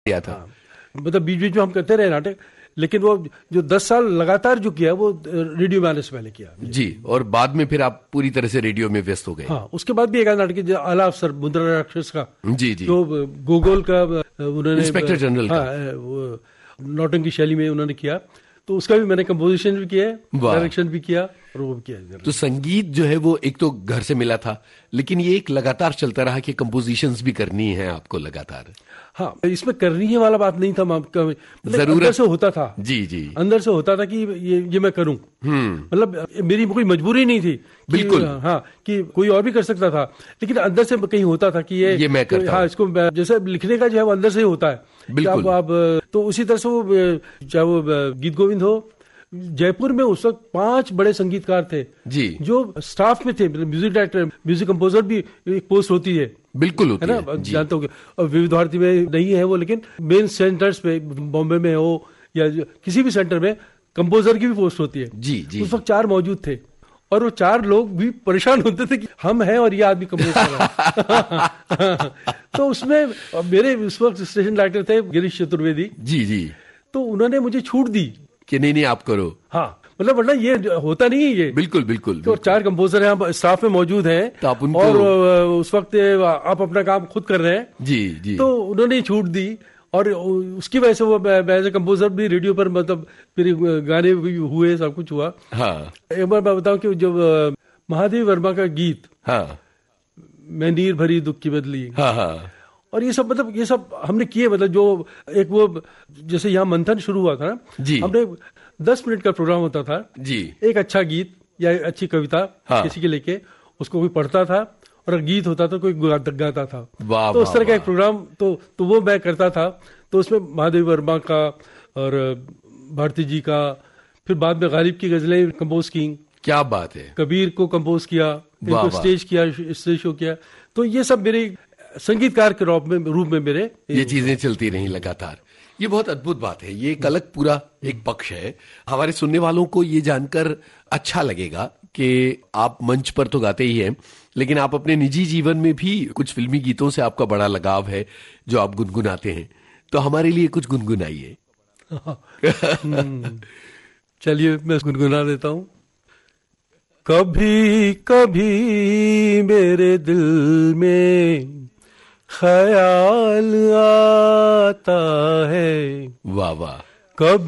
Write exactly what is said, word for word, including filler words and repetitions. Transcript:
किया था। मतलब बीच बीच में हम करते रहे नाटक, लेकिन वो जो दस साल लगातार जो किया वो रेडियो में आने से पहले किया जी। और बाद में फिर आप पूरी तरह से रेडियो में व्यस्त हो गए। हाँ, उसके बाद भी एक नाटक जो आला अफसर मुद्रा राक्षस का, जी जी, जो गोगोल का उन्होंने इंस्पेक्टर जनरल का, हाँ, वो नौटंकी शैली में उन्होंने किया, तो उसका भी मैंने कंपोजिशन भी किया है, डायरेक्शन भी किया और वो भी किया। तो संगीत जो है वो एक तो घर से मिला था, लेकिन ये एक लगातार चलता रहा कि कंपोजिशंस भी करनी है आपको लगातार। हाँ, इसमें करनी है वाला बात नहीं था, मतलब जरूरत अंदर से होता था। जी जी, अंदर से होता था कि ये ये मैं करूं, मतलब मेरी कोई मजबूरी नहीं थी। बिल्कुल। हाँ, कि कोई और भी कर सकता था, लेकिन अंदर से कहीं होता था कि ये ये मैं करता हाँ, इसको जैसे लिखने का जो है वो अंदर से ही होता है। बिल्कुल। आप तो उसी तरह से वो, चाहे वो गीत गोविंद हो, जयपुर में उस वक्त पांच बड़े संगीतकार थे जी, जो स्टाफ में थे, म्यूजिक डायरेक्टर, म्यूजिक कंपोजर भी एक पोस्ट होती है। बिल्कुल होती है ना, जानते हो। और विविध भारती में नहीं है वो, लेकिन मेन सेंटर्स पे बॉम्बे में हो या किसी भी सेंटर में कंपोजर की भी पोस्ट होती है। जी जी, उस वक्त चार मौजूद थे और वो चार लोग भी परेशान होते थे कि हम हैं और ये आदमी कंपोज कर रहा है। तो उसमें मेरे उस वक्त स्टेशन डायरेक्टर थे गिरीश चतुर्वेदी जी जी, तो उन्होंने मुझे छूट दी कि नहीं नहीं आप करो। हाँ, मतलब वरना ये होता नहीं है ये। बिल्कुल बिल्कुल, तो चार कंपोजर हैं, स्टाफ में मौजूद हैं, तो आप उनको... और उस वक्त आप अपना काम खुद कर रहे हैं जी जी, तो उन्होंने छूट दी और उसकी वजह से वो एज ए कंपोजर भी रेडियो पर, मतलब फिर गाने भी हुए, सब कुछ हुआ। हाँ, एक बार मैं बताऊं कि जब महादेव वर्मा का गीत, हाँ, मैं नीर भरी दुख की बदली, हाँ हाँ, और ये सब, मतलब ये सब हमने किए, मतलब जो एक वो जैसे यहाँ मंथन शुरू हुआ था ना जी, हमने दस मिनट का प्रोग्राम होता था जी, एक अच्छा गीत या अच्छी कविता हाँ, किसी के लेके उसको कोई पढ़ता था और गीत होता था कोई गाता था, तो उस तरह का एक प्रोग्राम, तो तो वो मैं करता था। तो उसमें महादेव वर्मा का और भारती जी का, फिर बाद में गालिब की गजलें कंपोज की। क्या बात है। कबीर को कंपोज किया, स्टेज किया, स्टेज शो किया। तो ये सब मेरे संगीतकार के रूप में रूप में मेरे ये चीजें चलती रही लगातार। ये बहुत अद्भुत बात है, ये एक अलग पूरा एक पक्ष है। हमारे सुनने वालों को ये जानकर अच्छा लगेगा कि आप मंच पर तो गाते ही हैं, लेकिन आप अपने निजी जीवन में भी कुछ फिल्मी गीतों से आपका बड़ा लगाव है जो आप गुनगुनाते हैं। तो हमारे लिए कुछ गुनगुनाइए। चलिए मैं गुनगुना देता हूँ। कभी कभी मेरे दिल में ख्याल आता है, वाह वाह, कभी